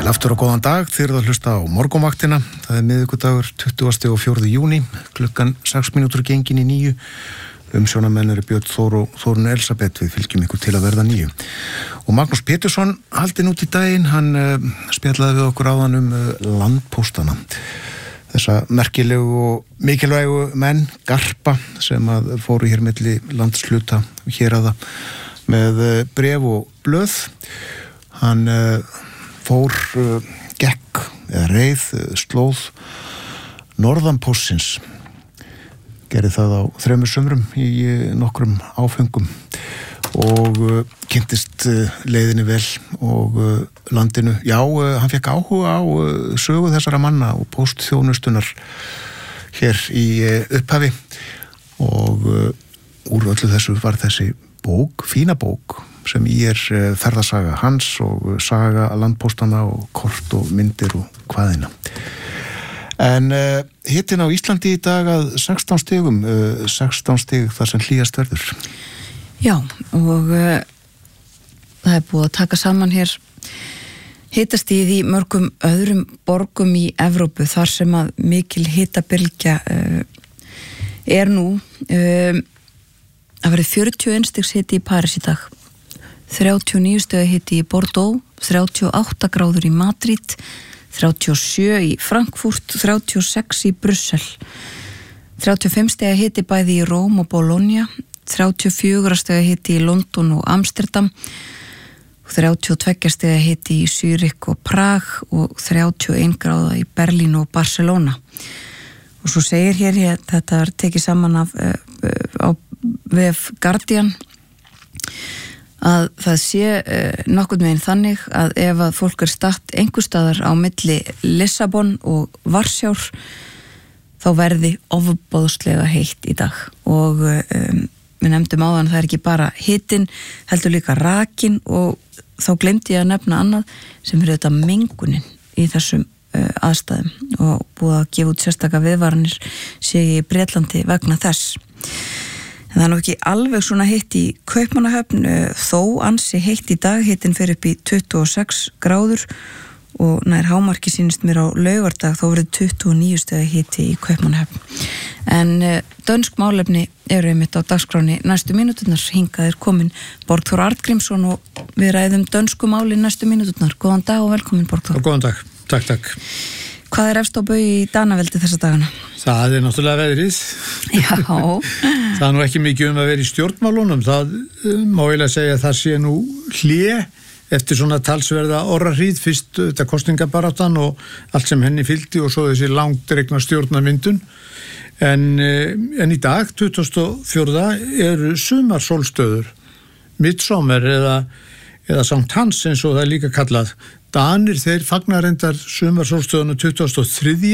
Sæl aftur og góðan dag, þið eruð að hlusta á morgunvaktina. Það miðvikudagur 20. og 4. júní, klukkan 6 mínútur gengin í 9. Umsjónarmenn eru Björn Þór og Þórunn Elsabeth, við fylgjum ykkur til að verða 9. Og Magnús Pétursson haldinn út í daginn, hann spjallaði við okkur áðan landpóstana. Þessa merkilegu og mikilvægu menn, garpa, sem að fóru hér milli landshluta héraða með bréf og blöð. Hann gekk eða reið slóð norðanpóstsins, gerði það á 3 sumrum í nokkrum áföngum og kynntist leiðinni vel og landinu. Já, hann fekk áhuga á sögu þessara manna og póstþjónustunar hér í upphafi og úr öllu þessu var þessi bók, fína bók, sem í ferðasaga hans og saga landpóstana og kort og myndir og hvaðina. En hittin á Íslandi í dag að 16 stigum, 16 stig þar sem hlýjast verður. Já, og það búið að taka saman hér hitastigið í mörgum öðrum borgum í Evrópu þar sem að mikil hitabylgja nú. Það verið 41 stigs hiti í París í dag, 39 stiga hiti í Bordeaux, 38 gráður í Madrid, 37 í Frankfurt, 36 í Brussel, 35 stiga hiti bæði í Róm og Bologna, 34 stiga hiti í London og Amsterdam, 32 stiga hiti í Zürich og Prag og 31 gráða í Berlín og Barcelona. Og svo segir hér, þetta tekið saman af á vef Guardian, að það sé nokkurn veginn þannig að ef að fólk statt einhvers staðar á milli Lissabon og Varsjár þá verði ofboðslega heitt í dag og við nefndum áðan það ekki bara hitinn, heldur líka rakinn og þá glemdi ég að nefna annað sem þetta mengunin í þessum aðstæðum og búið að gefa út sérstaka viðvaranir sé í Bretlandi vegna þess. En það nú ekki alveg svona heitt í Kaupmannahöfn, þó ansi heitt í dag, hittin fer upp í 26 gráður og nær hámarki sýnist mér á laugardag, þá verið 29 stiga hiti í Kaupmannahöfn. En dönsk málefni eru einmitt á dagskráni næstu mínúturnar, hingað komin Borgþór Arngrímsson og við ræðum dönsku máli næstu mínúturnar. Góðan dag og velkomin Borgþór. Góðan dag, takk. Hvað efst á baugi í Danaveldi þessa dagana? Það náttúrulega veðrið. Já. Það nú ekki mikið að vera í stjórnmálunum. Það má eiginlega segja að það sé nú hlé eftir svona talsverða orrahríð, fyrst þetta kosningabaráttan og allt sem henni fylgdi og svo þessi langdregna stjórnarmyndun. En í dag, 24. eru sumarsólstöður, midsommar eða Sankt Hans eins og það er líka kallað. Danir, þeir fagnar reyndar sumarsólstöðunum 23.